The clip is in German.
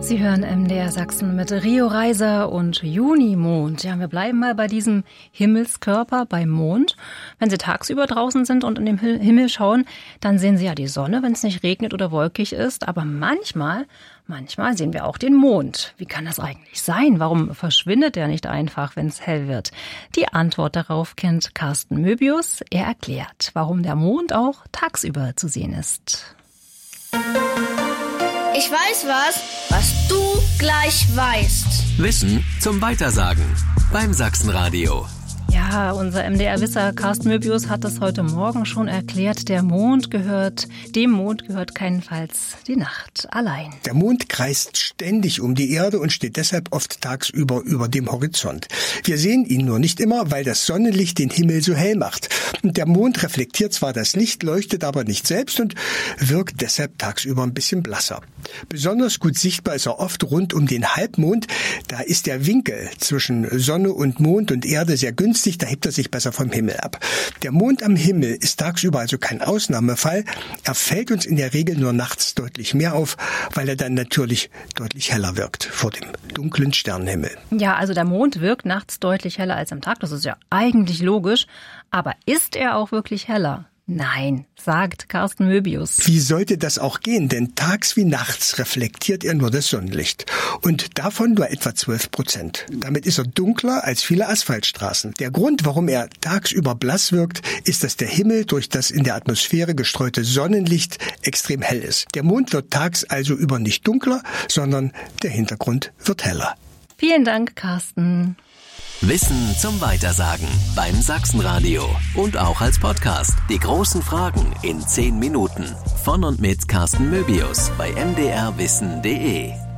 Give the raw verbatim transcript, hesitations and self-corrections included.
Sie hören M D R Sachsen mit Rio Reiser und Junimond. Ja, wir bleiben mal bei diesem Himmelskörper, beim Mond. Wenn Sie tagsüber draußen sind und in den Himmel schauen, dann sehen Sie ja die Sonne, wenn es nicht regnet oder wolkig ist. Aber manchmal, manchmal sehen wir auch den Mond. Wie kann das eigentlich sein? Warum verschwindet er nicht einfach, wenn es hell wird? Die Antwort darauf kennt Carsten Möbius. Er erklärt, warum der Mond auch tagsüber zu sehen ist. Ich weiß was, was du gleich weißt. Wissen zum Weitersagen beim Sachsenradio. Ja, unser M D R-Wisser Carsten Möbius hat das heute Morgen schon erklärt. Der Mond gehört, dem Mond gehört keinenfalls die Nacht allein. Der Mond kreist ständig um die Erde und steht deshalb oft tagsüber über dem Horizont. Wir sehen ihn nur nicht immer, weil das Sonnenlicht den Himmel so hell macht. Und der Mond reflektiert zwar das Licht, leuchtet aber nicht selbst und wirkt deshalb tagsüber ein bisschen blasser. Besonders gut sichtbar ist er oft rund um den Halbmond. Da ist der Winkel zwischen Sonne und Mond und Erde sehr günstig. Da hebt er sich besser vom Himmel ab. Der Mond am Himmel ist tagsüber also kein Ausnahmefall. Er fällt uns in der Regel nur nachts deutlich mehr auf, weil er dann natürlich deutlich heller wirkt vor dem dunklen Sternenhimmel. Ja, also der Mond wirkt nachts deutlich heller als am Tag. Das ist ja eigentlich logisch. Aber ist er auch wirklich heller? Nein, sagt Carsten Möbius. Wie sollte das auch gehen? Denn tags wie nachts reflektiert er nur das Sonnenlicht. Und davon nur etwa zwölf Prozent. Damit ist er dunkler als viele Asphaltstraßen. Der Grund, warum er tagsüber blass wirkt, ist, dass der Himmel durch das in der Atmosphäre gestreute Sonnenlicht extrem hell ist. Der Mond wird tags also über nicht dunkler, sondern der Hintergrund wird heller. Vielen Dank, Carsten. Wissen zum Weitersagen beim Sachsenradio und auch als Podcast. Die großen Fragen in zehn Minuten. Von und mit Carsten Möbius bei m d r wissen punkt d e.